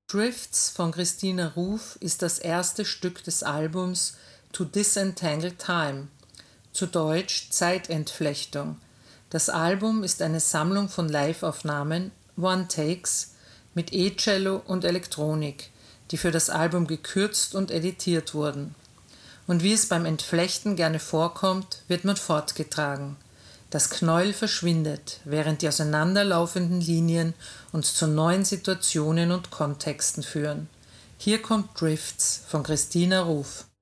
Drifts von Christina Ruf ist das erste Stück des Albums To Disentangle Time, zu Deutsch Zeitentflechtung. Das Album ist eine Sammlung von Liveaufnahmen, One-Takes, mit E-Cello und Elektronik, die für das Album gekürzt und editiert wurden. Und wie es beim Entflechten gerne vorkommt, wird man fortgetragen. Das Knäuel verschwindet, während die auseinanderlaufenden Linien uns zu neuen Situationen und Kontexten führen. Hier kommt Drifts von Christina Ruf.